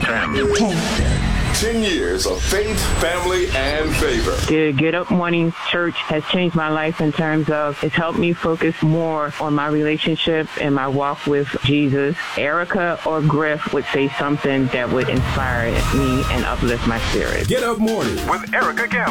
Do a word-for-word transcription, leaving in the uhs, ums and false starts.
ten. Ten years of faith, family, and favor. The Get Up Morning Church has changed my life in terms of it's helped me focus more on my relationship and my walk with Jesus. Erica or Griff would say something that would inspire me and uplift my spirit. Get Up Morning with Erica Gamble.